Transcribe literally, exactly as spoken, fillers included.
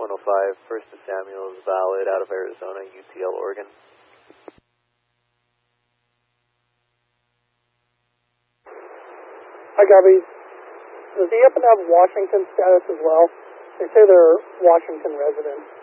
one oh five, First to Samuels Valid out of Arizona, U T L, Oregon. Hi, Gubby. Does he happen to have Washington status as well? They say they're Washington residents.